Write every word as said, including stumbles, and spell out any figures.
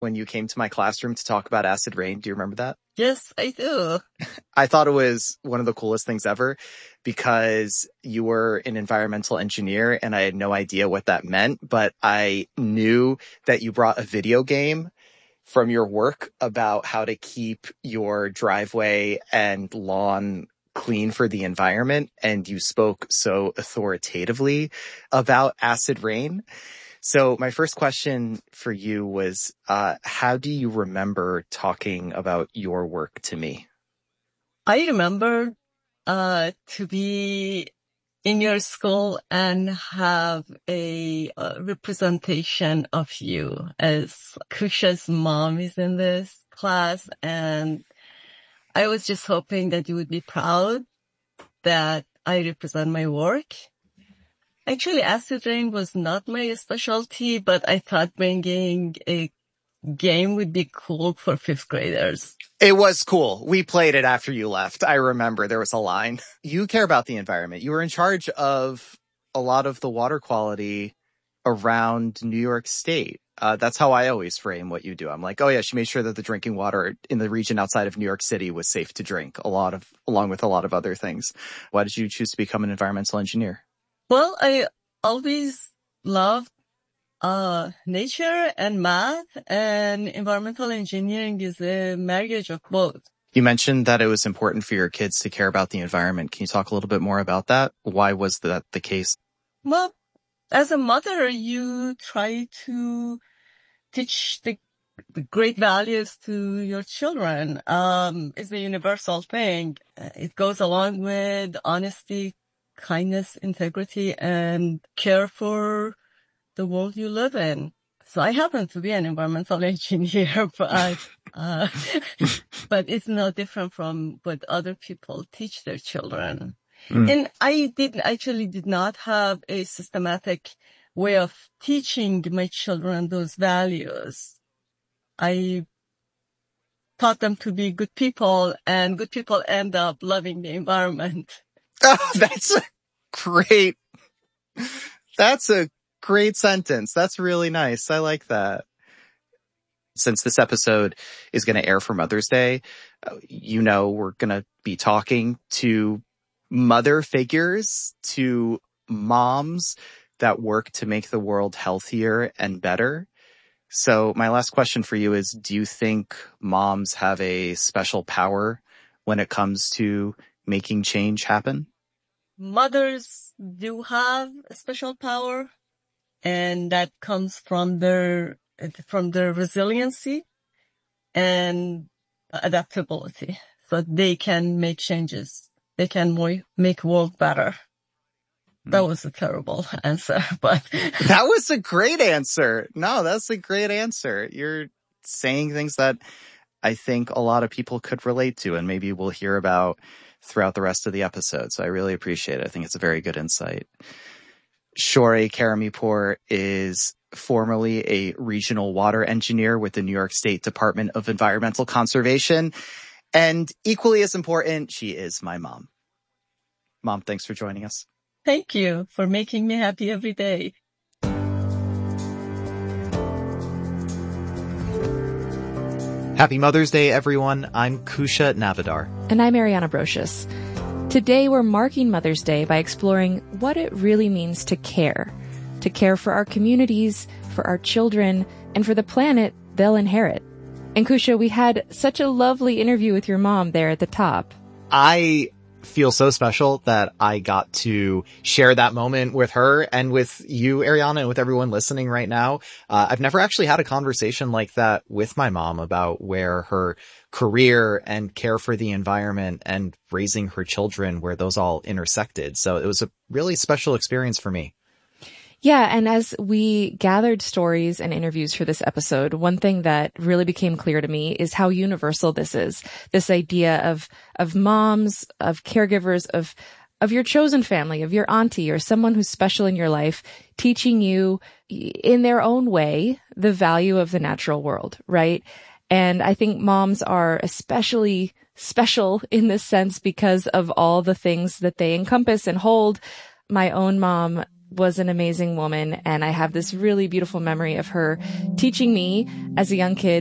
when you came to my classroom to talk about acid rain. Do you remember that? Yes, I do. I thought it was one of the coolest things ever because you were an environmental engineer and I had no idea what that meant, but I knew that you brought a video game from your work about how to keep your driveway and lawn clean for the environment. And you spoke so authoritatively about acid rain. So my first question for you was, uh, how do you remember talking about your work to me? I remember uh to be in your school and have a uh, representation of you, as Kusha's mom is in this class, and I was just hoping that you would be proud that I represent my work. Actually, acid rain was not my specialty, but I thought bringing a game would be cool for fifth graders. It was cool. We played it after you left. I remember there was a line. You care about the environment. You were in charge of a lot of the water quality around New York State. Uh, that's how I always frame what you do. I'm like, oh yeah, she made sure that the drinking water in the region outside of New York City was safe to drink, a lot of, along with a lot of other things. Why did you choose to become an environmental engineer? Well, I always loved uh nature and math, and environmental engineering is a marriage of both. You mentioned that it was important for your kids to care about the environment. Can you talk a little bit more about that? Why was that the case? Well, as a mother, you try to teach the, the great values to your children. Um, it's a universal thing. It goes along with honesty, kindness, integrity, and care for the world you live in. So I happen to be an environmental engineer, but, uh, but it's no different from what other people teach their children. Mm. And I did actually did not have a systematic way of teaching my children those values. I taught them to be good people, and good people end up loving the environment. Oh, that's a great, that's a great sentence. That's really nice. I like that. Since this episode is going to air for Mother's Day, uh, you know, we're going to be talking to mother figures, to moms that work to make the world healthier and better. So my last question for you is, do you think moms have a special power when it comes to making change happen? Mothers do have a special power, and that comes from their from their resiliency and adaptability. So they can make changes. They can mo- make world better. That was a terrible answer, but that was a great answer. No, that's a great answer. You're saying things that I think a lot of people could relate to, and maybe we'll hear about throughout the rest of the episode. So I really appreciate it. I think it's a very good insight. Shohreh Karamipur is formerly a regional water engineer with the New York State Department of Environmental Conservation. And equally as important, she is my mom. Mom, thanks for joining us. Thank you for making me happy every day. Happy Mother's Day, everyone. I'm Kusha Navidar. And I'm Ariana Brocious. Today, we're marking Mother's Day by exploring what it really means to care. To care for our communities, for our children, and for the planet they'll inherit. And Kusha, we had such a lovely interview with your mom there at the top. I feel so special that I got to share that moment with her and with you, Ariana, and with everyone listening right now. Uh, I've never actually had a conversation like that with my mom about where her career and care for the environment and raising her children, where those all intersected. So it was a really special experience for me. Yeah, and as we gathered stories and interviews for this episode, one thing that really became clear to me is how universal this is. This idea of of moms, of caregivers, of of your chosen family, of your auntie or someone who's special in your life, teaching you in their own way the value of the natural world, right? And I think moms are especially special in this sense because of all the things that they encompass and hold. My own mom was an amazing woman. And I have this really beautiful memory of her teaching me as a young kid